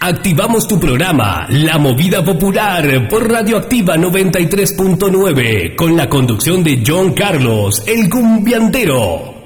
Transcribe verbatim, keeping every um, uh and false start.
Activamos tu programa La Movida Popular por Radioactiva noventa y tres punto nueve con la conducción de John Carlos, el cumbiantero.